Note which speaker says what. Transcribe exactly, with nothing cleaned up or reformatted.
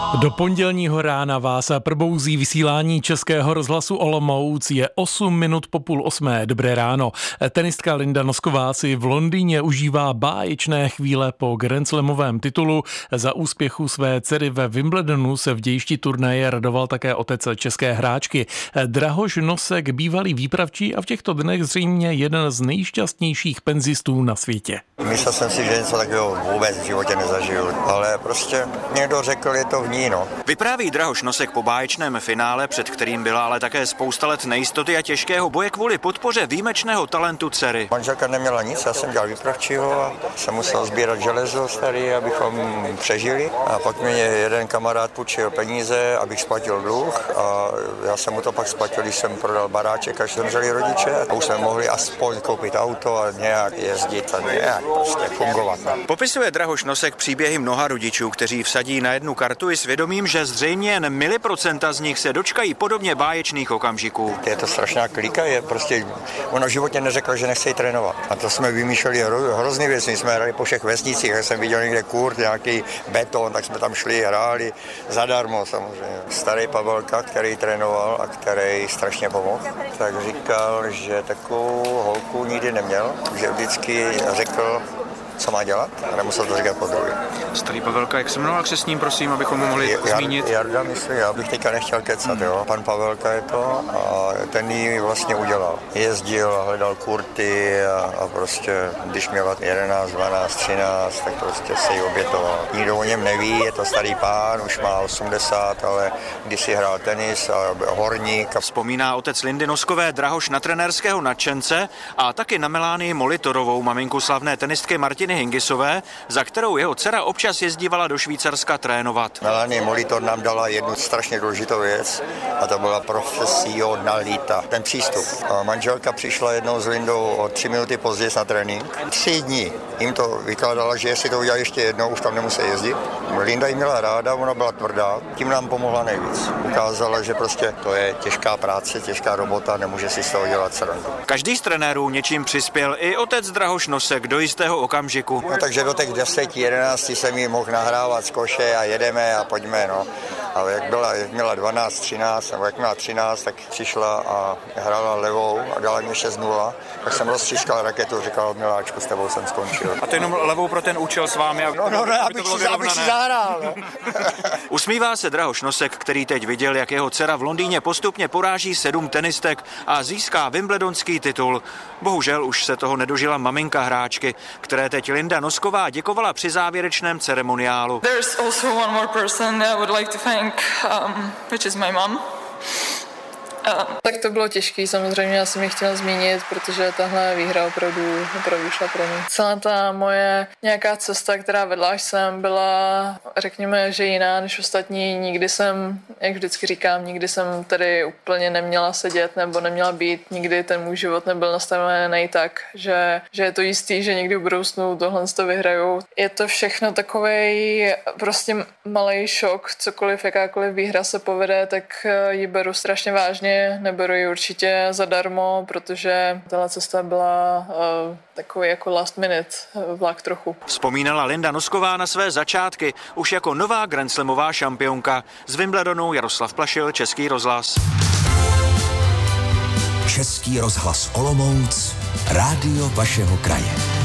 Speaker 1: Do pondělního rána vás probouzí vysílání Českého rozhlasu Olomouc. Je osm minut po půl osmé. Dobré ráno. Tenistka Linda Nosková si v Londýně užívá báječné chvíle po grandslamovém titulu. Za úspěchu své dcery ve Wimbledonu se v dějišti turnaje radoval také otec české hráčky. Drahoš Nosek, bývalý výpravčí a v těchto dnech zřejmě jeden z nejšťastnějších penzistů na světě.
Speaker 2: Myslel jsem si, že něco takového vůbec v životě nezažiju, ale prostě někdo řekl, je to v ní, no.
Speaker 3: Vypráví Drahoš Nosek po báječném finále, před kterým byla ale také spousta let nejistoty a těžkého boje kvůli podpoře výjimečného talentu dcery.
Speaker 2: Manželka neměla nic, já jsem dělal výpravčího a jsem musel sbírat železo starý, abychom přežili. A pak mě jeden kamarád půjčil peníze, abych splatil dluh a já jsem mu to pak splatil, když jsem prodal baráček, až zemřeli rodiče a už jsme mohli aspoň koupit auto a nějak jezdit a nějak prostě fungovat.
Speaker 3: Popisuje Drahoš Nosek příběhy mnoha rodičů, kteří vsadí na jednu kartu i svědomím, že zřejmě jen miliprocenta z nich se dočkají podobně báječných okamžiků.
Speaker 2: Je to strašná klíka, je prostě, ona v životě neřekla, že nechce trénovat. A to jsme vymýšleli hro, hrozný věci, jsme hráli po všech vesnicích, jak jsem viděl někde kurt, nějaký beton, tak jsme tam šli, hráli zadarmo samozřejmě. Starý Pavelka, který trénoval a který strašně pomohl, tak říkal, že takovou holku nikdy neměl, že vždycky řekl, co má dělat a nemusel to říkat po druhé.
Speaker 3: Starý Pavelka, jak se jmenoval křestním, prosím, abychom ho mohli
Speaker 2: Jar,
Speaker 3: zmínit?
Speaker 2: Jarda, myslím, já bych teďka nechtěl kecat, hmm. jo. Pan Pavelka je to a ten ji vlastně udělal. Jezdil a hledal kurty a, a prostě, když měl jedenáct, dvanáct, třináct, tak prostě se jí obětoval. Nikdo o něm neví, je to starý pán, už má osmdesát, ale když si hrál tenis a horník. A...
Speaker 3: Vzpomíná otec Lindy Noskové Drahoš na trenérského nadšence a taky na Melánii Molitorovou, maminku slavné tenistky Martiny Hingisové, za kterou jeho dcera občas jezdívala do Švýcarska trénovat.
Speaker 2: Melanie Molitor nám dala jednu strašně důležitou věc a to byla profesionalita, ten přístup. A manželka přišla jednou s Lindou o tři minuty později na trénink. Tři dní jim to vykládala, že jestli to udělá ještě jednou, už tam nemusí jezdit. Linda jí měla ráda, ona byla tvrdá, tím nám pomohla nejvíc. Ukázala, že prostě to je těžká práce, těžká robota, nemůže si z toho dělat srandu.
Speaker 3: Každý z trenérů něčím přispěl, i otec Drahoš Nosek do jistého okamžiku.
Speaker 2: No, takže do těch deset jedenáct jsem jí mohl nahrávat z koše a jedeme a pojďme, no. Ale jak byla, jak měla dvanáct, třináct, nebo jak měla třináct, tak přišla a hrála levou a dala mě šest nula. Tak jsem roztřískal raketu, říkal, miláčku, s tebou jsem skončil.
Speaker 3: A to jenom levou pro ten účel s vámi?
Speaker 2: A... No, no, no, abych si, abych si zahrál, no.
Speaker 3: Usmívá se Drahoš Nosek, který teď viděl, jak jeho dcera v Londýně postupně poráží sedm tenistek a získá wimbledonský titul. Bohužel už se toho nedožila maminka hráčky, které teď Linda Nosková děkovala při závěrečném ceremoniálu.
Speaker 4: There's also one more person I would like to thank, um, which is my mom. Uh. Tak to bylo těžký, samozřejmě já jsem ji chtěla zmínit, protože tahle výhra opravdu, opravdu šla pro mě. Celá ta moje nějaká cesta, která vedla až sem, byla, řekněme, že jiná než ostatní. Nikdy jsem, jak vždycky říkám, nikdy jsem tady úplně neměla sedět nebo neměla být. Nikdy ten můj život nebyl nastavený tak, že, že je to jistý, že někdy v budoucnu tohle to vyhraju. Je to všechno takovej prostě malej šok, cokoliv, jakákoliv výhra se povede, tak ji beru strašně vážně. Neberu ji určitě zadarmo, protože tato cesta byla uh, takový jako last minute vlak trochu.
Speaker 3: Vzpomínala Linda Nosková na své začátky už jako nová grandslamová šampionka. Z Wimbledonu Jaroslav Plašil, Český rozhlas.
Speaker 5: Český rozhlas Olomouc, rádio vašeho kraje.